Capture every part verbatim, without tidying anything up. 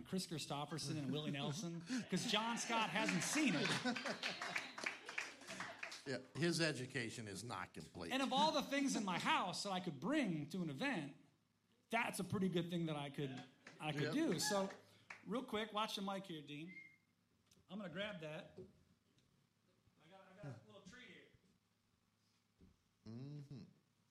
Chris Christopherson and Willie Nelson, because John Scott hasn't seen it. Yeah, his education is not complete. And of all the things in my house that I could bring to an event, that's a pretty good thing that I could I could Yep. do. So, real quick, watch the mic here, Dean. I'm going to grab that. I got, I got a little tree here. Mm-hmm.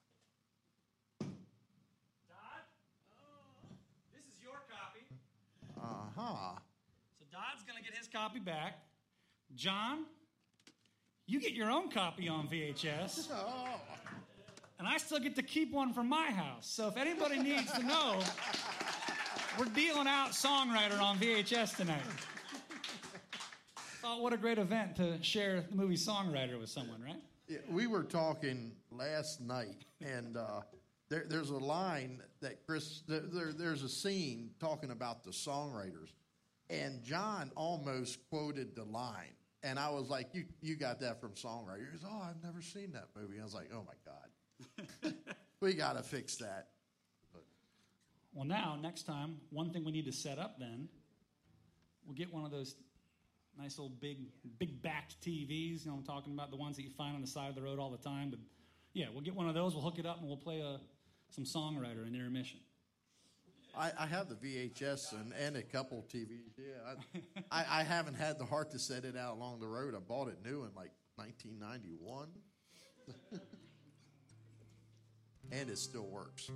Dodd, this is your copy. Uh-huh. So Dodd's going to get his copy back. John, you get your own copy on V H S. Oh. And I still get to keep one from my house. So if anybody needs to know, we're dealing out Songwriter on V H S tonight. Thought what a great event to share the movie Songwriter with someone, right? Yeah, we were talking last night, and uh, there, there's a line that Chris, there, there, there's a scene talking about the songwriters, and John almost quoted the line. And I was like, you you got that from Songwriter. He goes, oh, I've never seen that movie. I was like, oh, my God. We got to fix that. But. Well, now, next time, one thing we need to set up then, we'll get one of those nice old big, big-backed T Vs. You know what I'm talking about, the ones that you find on the side of the road all the time. But, yeah, we'll get one of those. We'll hook it up, and we'll play a, some Songwriter in intermission. I, I have the V H S and, and a couple T Vs. Yeah, I, I, I haven't had the heart to set it out along the road. I bought it new in like nineteen ninety-one, and it still works.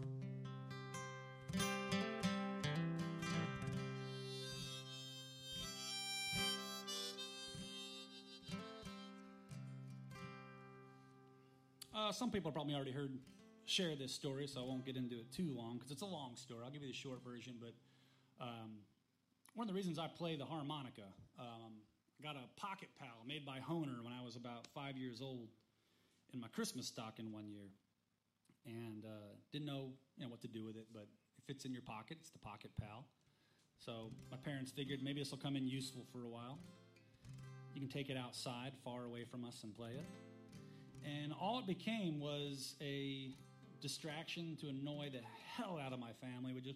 Uh, some people probably already heard share this story, so I won't get into it too long because it's a long story. I'll give you the short version, but um, one of the reasons I play the harmonica, um, I got a Pocket Pal made by Hohner when I was about five years old in my Christmas stocking one year, and uh, didn't know you know what to do with it, but it fits in your pocket. It's the Pocket Pal. So my parents figured maybe this will come in useful for a while. You can take it outside, far away from us, and play it. And all it became was a distraction to annoy the hell out of my family. We just,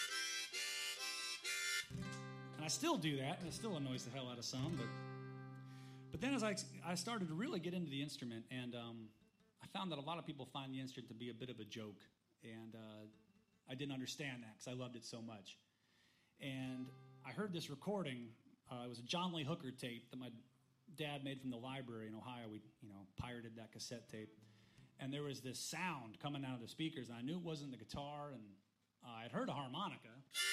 and I still do that, and it still annoys the hell out of some. But, but then as I I started to really get into the instrument, and um, I found that a lot of people find the instrument to be a bit of a joke, and uh, I didn't understand that because I loved it so much. And I heard this recording. Uh, it was a John Lee Hooker tape that my dad made from the library in Ohio. We, you know, pirated that cassette tape. And there was this sound coming out of the speakers, and I knew it wasn't the guitar, and uh, I'd heard a harmonica,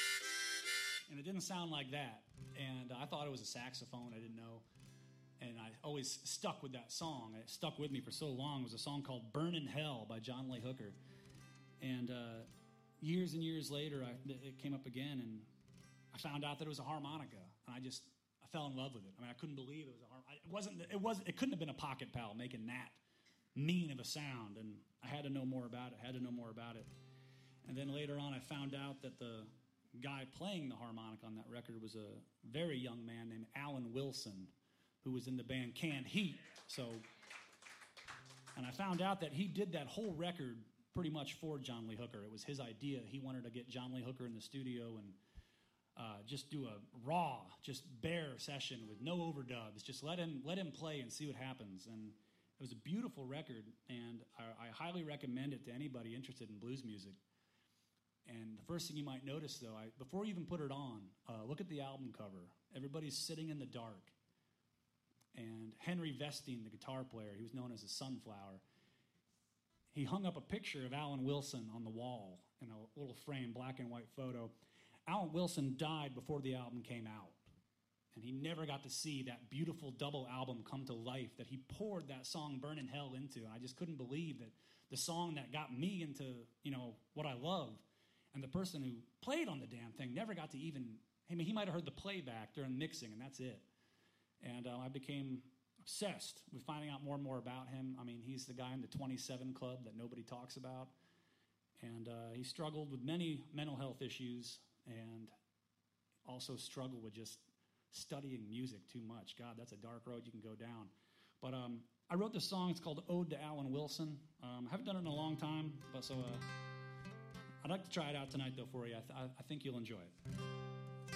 and it didn't sound like that. And uh, I thought it was a saxophone. I didn't know. And I always stuck with that song. It stuck with me for so long. It was a song called Burnin' Hell by John Lee Hooker. And uh, years and years later, I, it came up again, and I found out that it was a harmonica, and I just I fell in love with it. I mean, I couldn't believe it was a harmonica. It wasn't. It wasn't. It couldn't have been a Pocket Pal making that mean of a sound, and I had to know more about it. Had to know more about it, and then later on, I found out that the guy playing the harmonica on that record was a very young man named Alan Wilson, who was in the band Canned Heat. So, and I found out that he did that whole record pretty much for John Lee Hooker. It was his idea. He wanted to get John Lee Hooker in the studio and uh, just do a raw, just bare session with no overdubs. Just let him let him play and see what happens. And it was a beautiful record, and I, I highly recommend it to anybody interested in blues music. And the first thing you might notice, though, I, before you even put it on, uh, look at the album cover. Everybody's sitting in the dark. And Henry Vestine, the guitar player, he was known as a sunflower, he hung up a picture of Alan Wilson on the wall in a little frame, black and white photo. Alan Wilson died before the album came out. And he never got to see that beautiful double album come to life that he poured that song Burnin' Hell into. And I just couldn't believe that the song that got me into, you know, what I love, and the person who played on the damn thing never got to even, I mean, he might have heard the playback during mixing, and that's it. And uh, I became obsessed with finding out more and more about him. I mean, he's the guy in the twenty-seven Club that nobody talks about. And uh, he struggled with many mental health issues and also struggled with just studying music too much. God, that's a dark road you can go down. But um, I wrote this song. It's called Ode to Alan Wilson. Um, I haven't done it in a long time, but so uh, I'd like to try it out tonight, though, for you. I, th- I think you'll enjoy it.